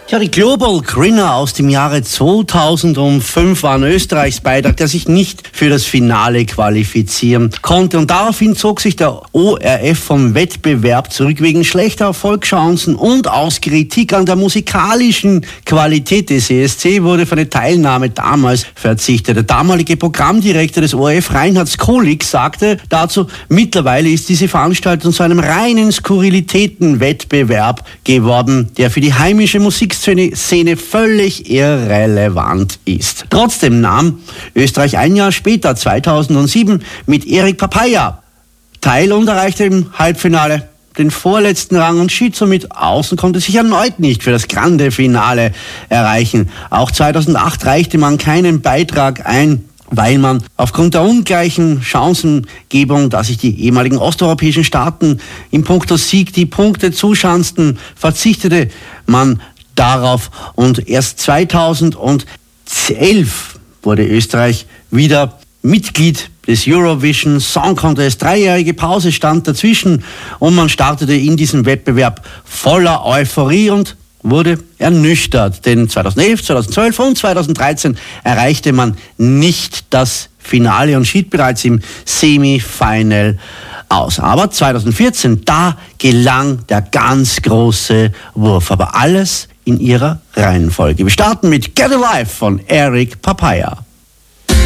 Ja, die Global Grinner aus dem Jahre 2005 waren Österreichs Beitrag, der sich nicht für das Finale qualifizieren konnte. Und daraufhin zog sich der ORF vom Wettbewerb zurück wegen schlechter Erfolgschancen und aus Kritik an der musikalischen Qualität des ESC wurde für eine Teilnahme damals verzichtet. Der damalige Programmdirektor des ORF, Reinhard Skolik, sagte dazu, mittlerweile ist diese Veranstaltung zu einem reinen Skurrilitätenwettbewerb geworden, der für die heimische Musikszene völlig irrelevant ist. Trotzdem nahm Österreich ein Jahr später, 2007, mit Erik Papaya teil und erreichte im Halbfinale den vorletzten Rang und schied somit aus und konnte sich erneut nicht für das Grande Finale erreichen. Auch 2008 reichte man keinen Beitrag ein, weil man aufgrund der ungleichen Chancengebung, da sich die ehemaligen osteuropäischen Staaten in puncto Sieg die Punkte zuschanzten, verzichtete man darauf. Und erst 2011 wurde Österreich wieder Mitglied des Eurovision Song Contest. 3-jährige Pause stand dazwischen und man startete in diesem Wettbewerb voller Euphorie und wurde ernüchtert. Denn 2011, 2012 und 2013 erreichte man nicht das Finale und schied bereits im Semifinal aus. Aber 2014, da gelang der ganz große Wurf. Aber alles in ihrer Reihenfolge. Wir starten mit Get Alive von Erik Papaya.